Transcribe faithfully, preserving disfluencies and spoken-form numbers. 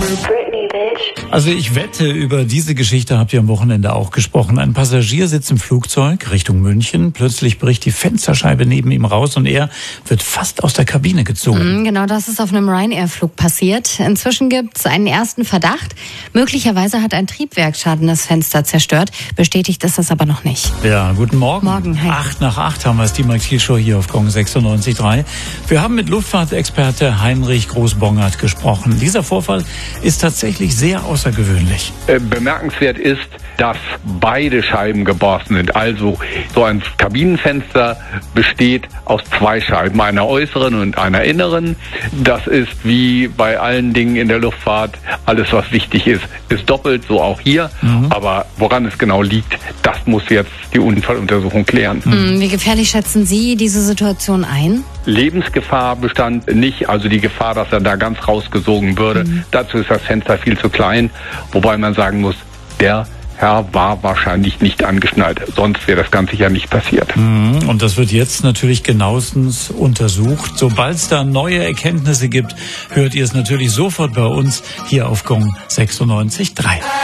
Also ich wette, über diese Geschichte habt ihr am Wochenende auch gesprochen. Ein Passagier sitzt im Flugzeug Richtung München. Plötzlich bricht die Fensterscheibe neben ihm raus und er wird fast aus der Kabine gezogen. Mhm, genau, das ist auf einem Ryanair-Flug passiert. Inzwischen gibt es einen ersten Verdacht. Möglicherweise hat ein Triebwerksschaden das Fenster zerstört. Bestätigt ist das aber noch nicht. Ja, guten Morgen. Morgen, hi. Acht nach acht haben wir es, die Max Thiel Show hier auf Gong sechsundneunzig Komma drei. Wir haben mit Luftfahrtexperte Heinrich Groß-Bongert gesprochen. Dieser Vorfall ist tatsächlich sehr außergewöhnlich. Äh, bemerkenswert ist, dass beide Scheiben geborsten sind. Also so ein Kabinenfenster besteht aus zwei Scheiben, einer äußeren und einer inneren. Das ist wie bei allen Dingen in der Luftfahrt, alles was wichtig ist, ist doppelt, so auch hier. Mhm. Aber woran es genau liegt, das muss jetzt die Unfalluntersuchung klären. Mhm. Wie gefährlich schätzen Sie diese Situation ein? Lebensgefahr bestand nicht, also die Gefahr, dass er da ganz rausgesogen würde. Mhm. Dazu ist das Fenster viel zu klein, wobei man sagen muss, der Herr war wahrscheinlich nicht angeschnallt, sonst wäre das Ganze ja nicht passiert. Mhm. Und das wird jetzt natürlich genauestens untersucht. Sobald es da neue Erkenntnisse gibt, hört ihr es natürlich sofort bei uns hier auf Gong sechsundneunzig Komma drei.